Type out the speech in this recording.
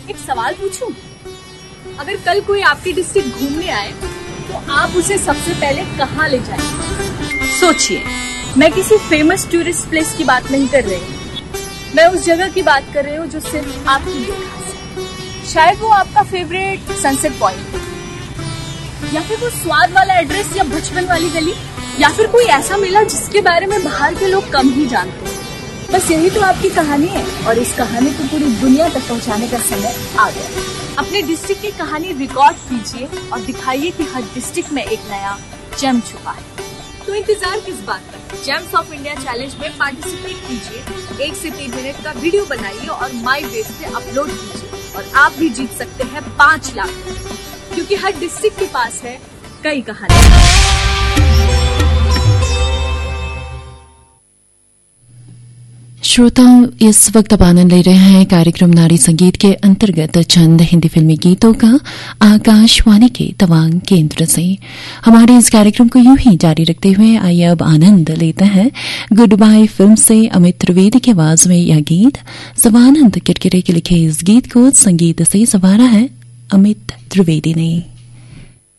एक सवाल पूछूं? अगर कल कोई आपकी डिस्ट्रिक्ट घूमने आए तो आप उसे सबसे पहले कहाँ ले जाएंगे? सोचिए, मैं किसी फेमस टूरिस्ट प्लेस की बात नहीं कर रही, मैं उस जगह की बात कर रही हूँ जो सिर्फ आपके लिए खास है। शायद वो आपका फेवरेट सनसेट पॉइंट, या फिर वो स्वाद वाला एड्रेस, या बचपन वाली गली, या फिर कोई ऐसा मेला जिसके बारे में बाहर के लोग कम ही जानते हैं। बस यही तो आपकी कहानी है, और इस कहानी को पूरी दुनिया तक पहुंचाने का समय आ गया। अपने डिस्ट्रिक्ट की कहानी रिकॉर्ड कीजिए और दिखाइए कि हर डिस्ट्रिक्ट में एक नया जेम छुपा है। तो इंतजार किस बात का? जेम्स ऑफ इंडिया चैलेंज में पार्टिसिपेट कीजिए, 1 से 3 मिनट का वीडियो बनाइए और माई वेव पे अपलोड कीजिए, और आप भी जीत सकते हैं 5 लाख, क्योंकि हर डिस्ट्रिक्ट के पास है कई कहानी। श्रोताओं, इस वक्त आप आनंद ले रहे हैं कार्यक्रम नारी संगीत के अंतर्गत चंद हिंदी फिल्मी गीतों का आकाशवाणी के तवांग केंद्र से। हमारे इस कार्यक्रम को यूं ही जारी रखते हुए आइए अब आनंद लेते हैं गुड बाय फिल्म से अमित त्रिवेदी की आवाज में यह गीत। सवानंद किरकिरे के लिखे इस गीत को संगीत से संवारा है अमित त्रिवेदी ने।